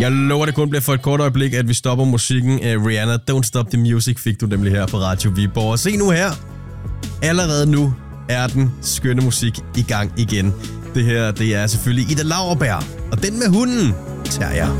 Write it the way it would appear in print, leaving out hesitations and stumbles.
Jeg lover, det kun bliver for et kort øjeblik, at vi stopper musikken. Rihanna, Don't Stop the Music fik du nemlig her på Radio Viborg. Og se nu her. Allerede nu er den skønne musik i gang igen. Det her, det er selvfølgelig Ida Lauerberg. Og den med hunden, Terje.